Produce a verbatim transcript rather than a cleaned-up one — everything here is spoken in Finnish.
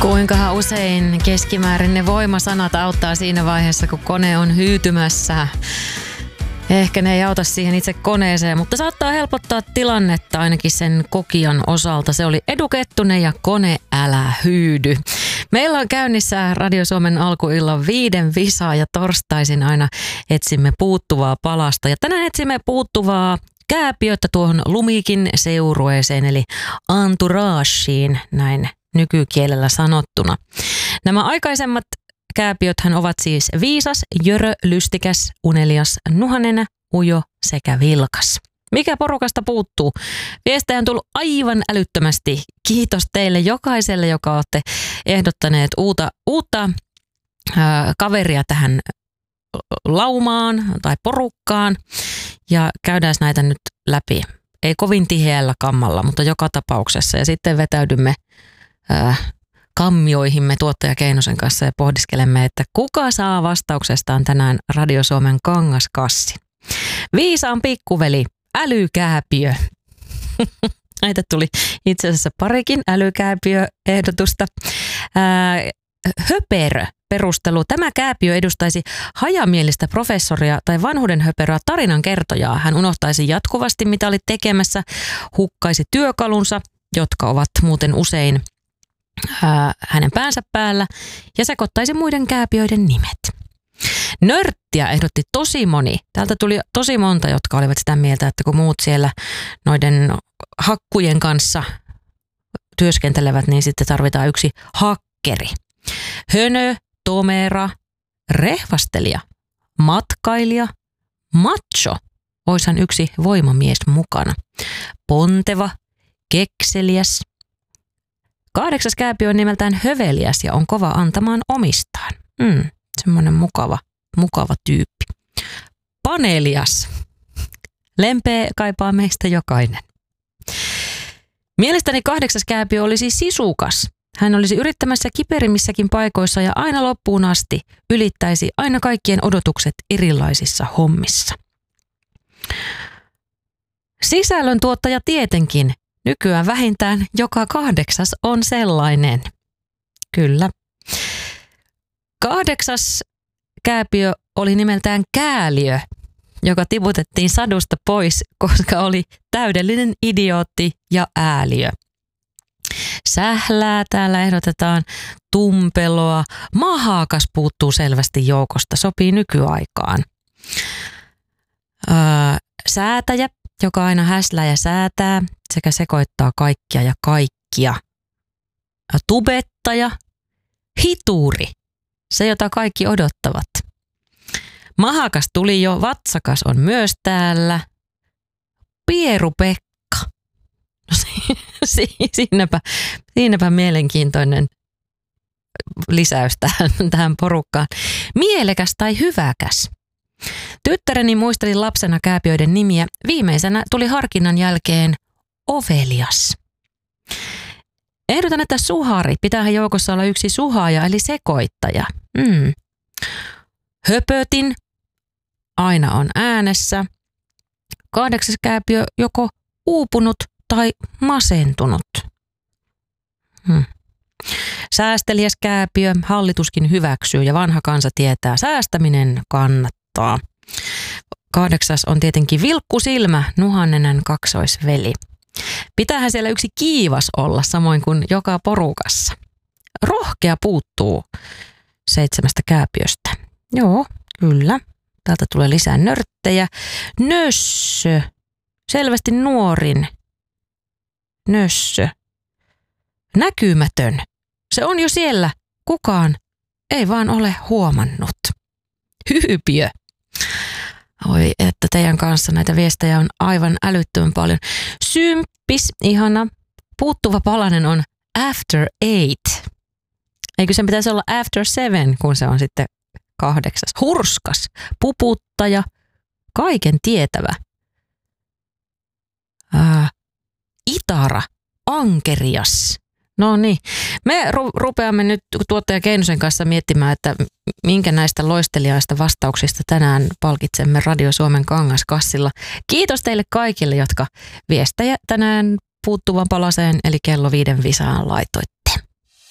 Kuinkahan usein keskimäärin ne voimasanat auttaa siinä vaiheessa, kun kone on hyytymässä? Ehkä ne ei auta siihen itse koneeseen, mutta saattaa helpottaa tilannetta ainakin sen kokijan osalta. Se oli Edu Kettunen ja Kone älä hyydy. Meillä on käynnissä Radio Suomen alkuillan viiden visaa ja torstaisin aina etsimme puuttuvaa palasta. Ja tänään etsimme puuttuvaa kääpiötä tuohon Lumikin seurueeseen eli entourageen, näin nykykielellä sanottuna. Nämä aikaisemmat kääpiöthän ovat siis viisas, jörö, lystikäs, unelias, nuhanenä, ujo sekä vilkas. Mikä porukasta puuttuu? Viestejä on tullut aivan älyttömästi. Kiitos teille jokaiselle, joka olette ehdottaneet uutta, uutta ää, kaveria tähän laumaan tai porukkaan. Ja käydään näitä nyt läpi. Ei kovin tiheällä kammalla, mutta joka tapauksessa. Ja sitten vetäydymme ää, kammioihimme tuottaja Keinosen kanssa ja pohdiskelemme, että kuka saa vastauksestaan tänään Radio Suomen kangaskassin. Viisaan pikkuveli, älykääpiö. Näitä tuli itse asiassa parikin älykääpiöehdotusta. Ää, höperö perustelu. Tämä kääpiö edustaisi hajamielistä professoria tai vanhuuden höperöä tarinan kertojaa. Hän unohtaisi jatkuvasti, mitä oli tekemässä, hukkaisi työkalunsa, jotka ovat muuten usein ää, hänen päänsä päällä, ja sekoittaisi muiden kääpiöiden nimet. Nörttiä ehdotti tosi moni. Täältä tuli tosi monta, jotka olivat sitä mieltä, että kun muut siellä noiden hakkujen kanssa työskentelevät, niin sitten tarvitaan yksi hakkeri. Hönö, tomera, rehvastelija, matkailija, macho, oishan yksi voimamies mukana. Ponteva, kekseliäs. Kahdeksas kääpiö on nimeltään höveliäs ja on kova antamaan omistaan. Mm, semmoinen mukava, mukava tyyppi. Panelias. Lempeä kaipaa meistä jokainen. Mielestäni kahdeksas kääpiö olisi sisukas. Hän olisi yrittämässä kiperimmissäkin paikoissa ja aina loppuun asti ylittäisi aina kaikkien odotukset erilaisissa hommissa. Sisällön tuottaja tietenkin. Nykyään vähintään joka kahdeksas on sellainen. Kyllä. Kahdeksas kääpiö oli nimeltään kääliö, joka tiputettiin sadusta pois, koska oli täydellinen idiootti ja ääliö. Sählää täällä ehdotetaan, tumpeloa, mahakas puuttuu selvästi joukosta, sopii nykyaikaan. Öö, säätäjä, joka aina häslää ja säätää sekä sekoittaa kaikkia ja kaikkia. Tubettaja, hituri, se jota kaikki odottavat. Mahakas tuli jo, vatsakas on myös täällä. Pieru-Pekka. No si- siinäpä, siinäpä mielenkiintoinen lisäys tähän, tähän porukkaan. Mielekäs tai hyväkäs. Tyttäreni muisteli lapsena kääpiöiden nimiä. Viimeisenä tuli harkinnan jälkeen ovelias. Ehdotan, että suhari. Pitäähän joukossa olla yksi suhaaja eli sekoittaja. Mm. Höpötin. Aina on äänessä. Kahdeksas kääpiö joko uupunut tai masentunut. Hmm. Säästeliäs kääpiö, hallituskin hyväksyy ja vanha kansa tietää, säästäminen kannattaa. Kahdeksas on tietenkin vilkkusilmä, nuhannenen kaksoisveli. Pitäähän siellä yksi kiivas olla, samoin kuin joka porukassa. Rohkea puuttuu seitsemästä kääpiöstä. Joo, kyllä. Täältä tulee lisää nörttejä. Nössö, selvästi nuorin. Nössö. Näkymätön. Se on jo siellä. Kukaan ei vaan ole huomannut. Hyypiö. Oi, että teidän kanssa näitä viestejä on aivan älyttömän paljon. Symppis, ihana. Puuttuva palanen on after eight. Eikö sen pitäisi olla after seven, kun se on sitten kahdeksas. Hurskas, puputtaja, kaiken tietävä. Ää, itara, ankerias. No niin, me ru- rupeamme nyt tuottaja Keinosen kanssa miettimään, että minkä näistä loistelijaista vastauksista tänään palkitsemme Radio Suomen kangaskassilla. Kiitos teille kaikille, jotka viestejä tänään puuttuvan palaseen eli kello viiden visaan laitoitte.